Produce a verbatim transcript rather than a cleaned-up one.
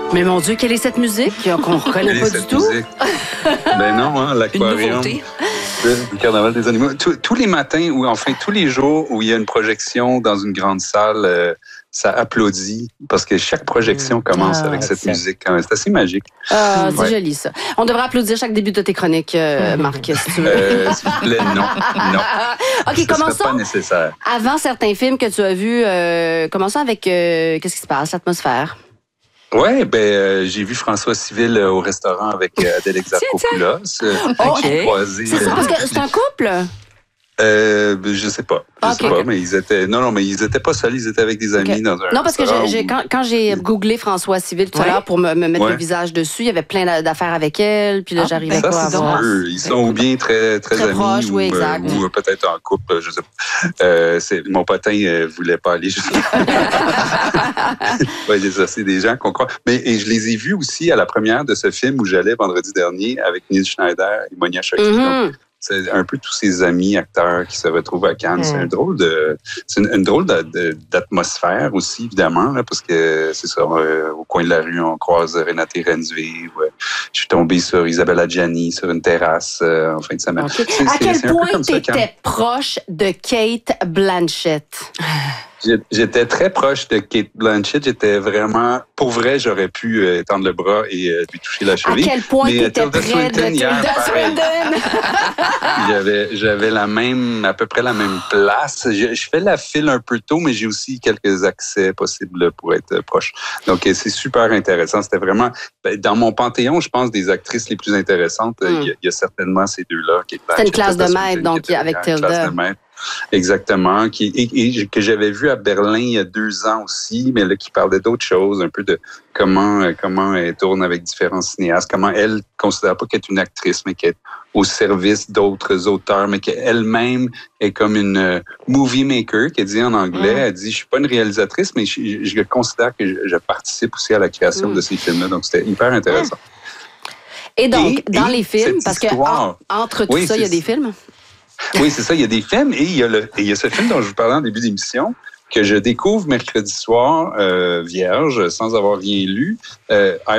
Mais mon Dieu, quelle est cette musique qu'on ne reconnaît pas du tout? Musique? Ben non, hein, l'aquarium. Le carnaval des animaux. Tous, tous les matins, ou enfin tous les jours où il y a une projection dans une grande salle, euh, ça applaudit parce que chaque projection commence ah, avec cette musique. C'est assez magique. Ah, c'est ouais. joli, ça. On devrait applaudir chaque début de tes chroniques, euh, Marc, si tu veux. Euh, S'il vous plaît, non. non. OK, Ce commençons. serait pas nécessaire. Avant certains films que tu as vus, euh, commençons avec euh, qu'est-ce qui se passe, l'atmosphère. Oui, ben euh, j'ai vu François Civil euh, au restaurant avec euh, Adèle Exarchopoulos. Euh, OK. croisé, C'est ça, parce que c'est un couple? Euh, je sais pas. Je okay, sais pas, okay. mais ils étaient. Non, non, mais ils étaient pas seuls, ils étaient avec des amis okay. dans un. Non, parce que j'ai, j'ai, où... quand, quand j'ai googlé François Civil tout ouais. à l'heure pour me, me mettre ouais. le visage dessus, il y avait plein d'affaires avec elle, puis là, ah, j'arrivais ben, pas à voir. Eux. Ils sont ou bien très, très, très amis, proches, ou, oui, exact. Euh, ou peut-être en couple, je sais pas. Euh, c'est, mon potin euh, voulait pas aller jusqu'à. ouais, ça, c'est des gens qu'on croit. Mais et je les ai vus aussi à la première de ce film où j'allais vendredi dernier avec Neil Schneider et Monia Chokshi. Mm-hmm. C'est un peu tous ces amis acteurs qui se retrouvent à Cannes. Mm. C'est un drôle de, c'est une, une drôle de, de, d'atmosphère aussi, évidemment, là, parce que c'est ça, euh, au coin de la rue, on croise Renate Reinsve. Ouais. Je suis tombé sur Isabelle Adjani sur une terrasse euh, en fin de semaine. Okay. C'est, à c'est, quel c'est point tu étais proche de Cate Blanchett? J'étais très proche de Cate Blanchett. J'étais vraiment... Pour vrai, j'aurais pu euh, étendre le bras et euh, lui toucher la cheville. À quel point tu étais près Swinton, de Tilda Swinton? j'avais, j'avais la même, à peu près la même place. Je, je fais la file un peu tôt, mais j'ai aussi quelques accès possibles pour être proche. Donc, c'est super intéressant. C'était vraiment... Dans mon panthéon, je pense, des actrices les plus intéressantes, il mm. y, y a certainement ces deux-là. C'était une classe de maître, donc, avec Tilda. Exactement, qui, et, et, que j'avais vu à Berlin il y a deux ans aussi, mais là, qui parlait d'autres choses, un peu de comment, comment elle tourne avec différents cinéastes, comment elle ne considère pas qu'elle est une actrice, mais qu'elle est au service d'autres auteurs, mais qu'elle-même est comme une uh, movie maker, qu'elle dit en anglais. Mm. Elle dit, je suis pas une réalisatrice, mais je, je considère que je, je participe aussi à la création mm. de ces films-là. Donc, c'était hyper intéressant. Et donc, et, dans et les films, parce histoire, que en, entre tout oui, ça, il y a des films? Oui, c'est ça. Il y a des films et il y a, le, et il y a ce film dont je vous parlais en début d'émission que je découvre mercredi soir, euh, vierge, sans avoir rien lu. Euh,